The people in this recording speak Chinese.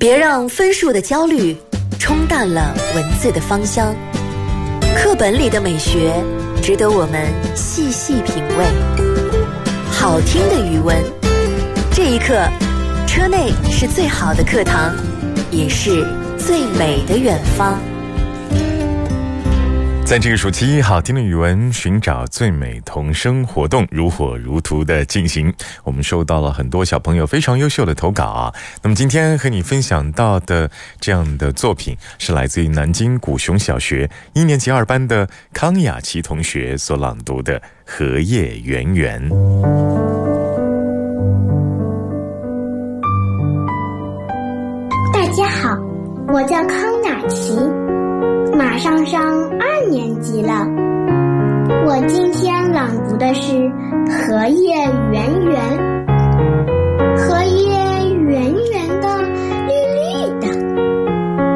别让分数的焦虑冲淡了文字的芳香。课本里的美学值得我们细细品味。好听的语文，这一刻，车内是最好的课堂，也是最美的远方。 在这个暑期，好听的语文寻找最美童声活动如火如荼的进行。我们收到了很多小朋友非常优秀的投稿啊。那么今天和你分享到的这样的作品是来自于南京古熊小学1年级2班的康雅琪同学所朗读的《荷叶圆圆》。 大家好，我叫康雅琪，马上上2年级了。我今天朗读的是《荷叶圆圆》。